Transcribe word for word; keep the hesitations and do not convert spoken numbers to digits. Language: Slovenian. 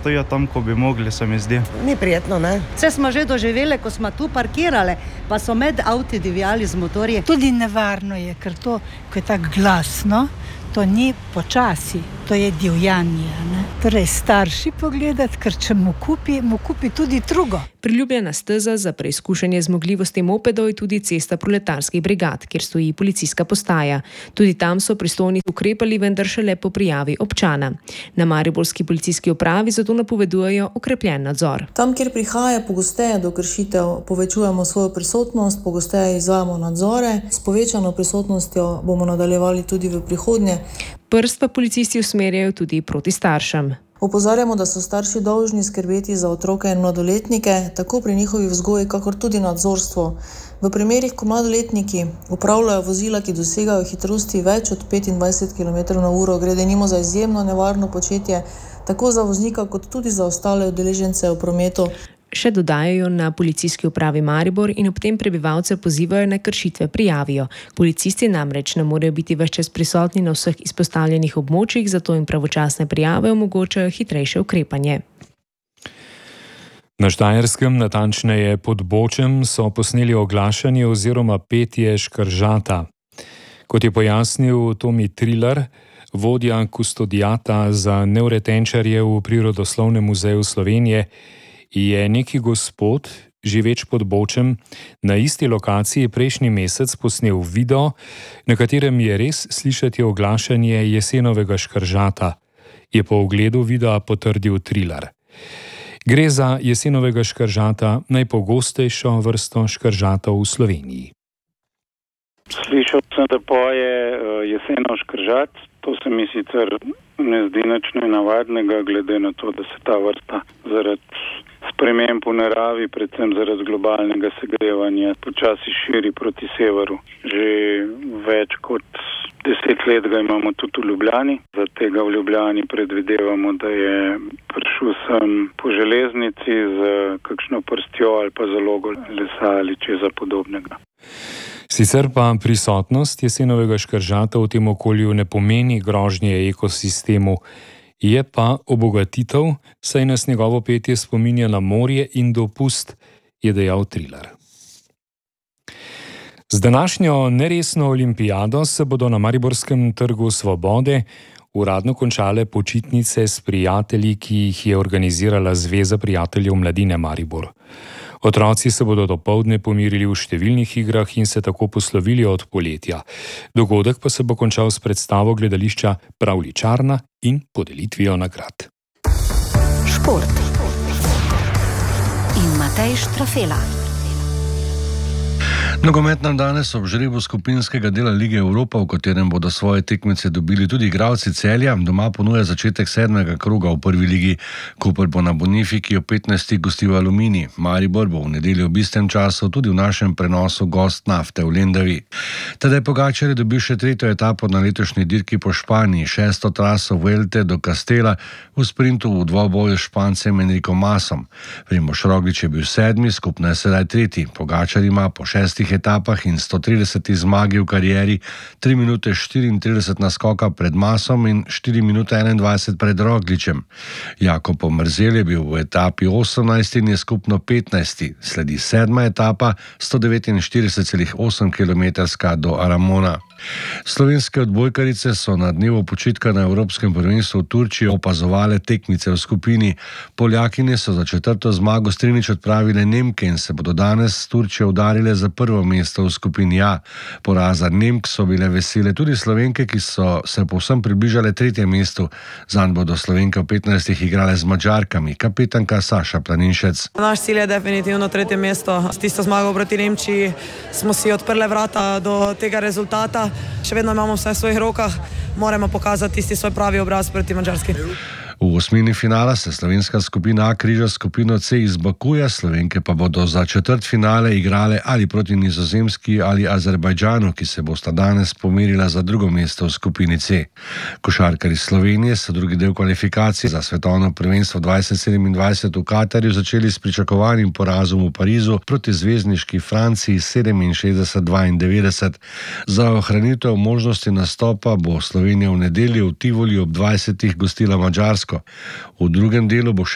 stojijo tam, ko bi mogli, se mi zdi. Ni prijetno, ne? Vse smo že doživeli, ko smo tu parkirali, pa so med avti divjali z motorji. Tudi nevarno je, ker to, ko je tako glasno, to ni počasi, to je divjanje. Ne? Torej starši pogledati, ker če mu kupi, mu kupi tudi drugo. Priljubljena steza za preizkušanje zmogljivosti mopedov je tudi cesta proletarskih brigad, kjer stoji policijska postaja. Tudi tam so pristojni ukrepali, vendar šele po prijavi občana. Na mariborski policijski upravi zato napovedujejo okrepljen nadzor. Tam, kjer prihaja pogosteje do kršitev, povečujemo svojo prisotnost, pogosteje izvajamo nadzore. S povečano prisotnostjo bomo nadaljevali tudi v prihodnje. Prst pa policisti usmerjajo tudi proti staršem. Opozarjamo, da so starši dolžni skrbeti za otroke in mladoletnike, tako pri njihovi vzgoji, kakor tudi nadzorstvo. V primerih, ko mladoletniki upravljajo vozila, ki dosegajo hitrosti več od petindvajset kilometrov na uro, gre denimo za izjemno nevarno početje, tako za voznika, kot tudi za ostale udeležence v prometu. Še dodajajo na policijski upravi Maribor in ob tem prebivalce pozivajo, naj kršitve prijavijo. Policisti namreč ne morejo biti ves čas prisotni na vseh izpostavljenih območjih, zato jim pravočasne prijave omogočajo hitrejše ukrepanje. Na Štajerskem, natančneje pod Bočem, so posneli oglašanje oziroma petje škržata. Kot je pojasnil Tomi Trilar, vodja kustodiata za neuretenčarje v Prirodoslovnem muzeju Slovenije, je neki gospod, živeč pod Bočem, na isti lokaciji prejšnji mesec posnel video, na katerem je res slišati oglašanje jesenovega škržata, je po ogledu videa potrdil Trilar. Gre za jesenovega škržata, najpogostejšo vrsto škržatov v Sloveniji. Slišal sem, da poje jesenov škržat. To se mi sicer ne zdi nič nenavadnega, glede na to, da se ta vrsta zaradi sprememb v naravi, predvsem zaradi globalnega segrevanja, počasi širi proti severu. Že več kot deset let ga imamo tudi v Ljubljani. Za tega v Ljubljani predvidevamo, da je prišel sem po železnici z kakšno prstjo ali pa zalogo lesa ali česa podobnega. Sicer pa prisotnost jesenovega škržata v tem okolju ne pomeni grožnje ekosistemu, je pa obogatitev, saj nas njegovo petje spominja na morje in dopust, je dejal Trilar. Z današnjo neresno olimpijado se bodo na mariborskem trgu Svobode uradno končale počitnice s prijatelji, ki jih je organizirala Zveza prijateljev mladine Maribor. Otroci se bodo dopoldne pomirili v številnih igrah in se tako poslovili od poletja. Dogodek pa se bo končal s predstavo gledališča Pravljičarna in podelitvijo nagrad. Šport in Matej Štrafela. Nogomet nam danes ob žrebu skupinskega dela Lige Evropa, v katerem bodo svoje tekmece dobili tudi igralci Celja, doma ponuja začetek sedmega kroga v prvi ligi. Koper bo na Bonifiki ob petnajstih gostil Aluminij. Maribor bo v nedeljo ob istem času tudi v našem prenosu gost Nafte v Lendavi. Tadej Pogačar je dobil še tretjo etapo na letošnji dirki po Španiji, šesto traso Vuelte do Castela v sprintu v dvoboju s Špancem Enrikom Masom. Primož Roglič je bil sedmi, skupno je sedaj tretji. Pogačar ima po šestih etapah in sto trideseti zmagi v karieri tri minute štiriintrideset naskoka pred Masom in štiri minute enaindvajset pred Rogličem. Jakob Pomrzel je bil v etapi osemnajsti in je skupno petnajsti. Sledi sedma etapa, sto devetinštirideset celih osem kilometrska do Aramona. Slovenske odbojkarice so na dnevu počitka na Evropskem prvenstvu v Turčiji opazovale tekmice v skupini. Poljakinje so za četrto zmago strinič odpravile Nemke in se bodo danes s Turčijo udarile za prvo mesto v skupini A. Poraza Nemk so bile vesele tudi Slovenke, ki so se povsem približale tretjem mestu. Zanj bodo Slovenke v petnajstih igrale z Madžarkami. Kapetanka Saša Planinšec. Naš cilj je definitivno tretje mesto. S tisto zmago proti Nemčiji smo si odprle vrata do tega rezultata. Še vedno imamo vse v svojih rokah, moramo pokazati tisti svoj pravi obraz proti Madžarski. V osmini finala se slovenska skupina A križa skupino C iz Bakuja, Slovenke pa bodo za četrtfinale igrale ali proti Nizozemski ali Azerbajdžanu, ki se bosta danes pomerila za drugo mesto v skupini C. Košarkarji Slovenije so drugi del kvalifikacije za svetovno prvenstvo dvajset sedemindvajset v Katarju začeli s pričakovanim porazom v Parizu proti zvezdniški Franciji sedeminšestdeset dvaindevetdeset. Za ohranitev možnosti nastopa bo Slovenija v nedeljo v Tivoli ob dvajsetih gostila Madžarsko. V drugem delu bo